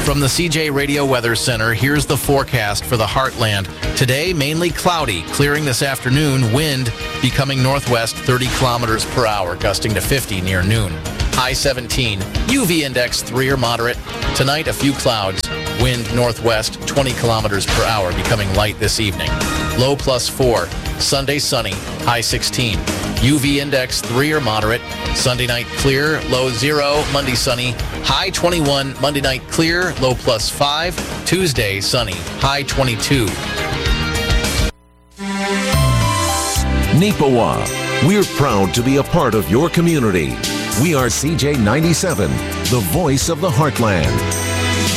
From the CJ Radio Weather Center, here's the forecast for the Heartland. Today, mainly cloudy, clearing this afternoon, wind becoming northwest 30 kilometers per hour, gusting to 50 near noon. High 17, UV index 3 or moderate. Tonight, a few clouds, wind northwest 20 kilometers per hour, becoming light this evening. Low +4, Sunday sunny, high 16. UV index 3 or moderate. Sunday night clear, low 0. Monday sunny, high 21. Monday night clear, low +5. Tuesday sunny, high 22. Neepawa, we're proud to be a part of your community. We are CJ 97, the voice of the Heartland.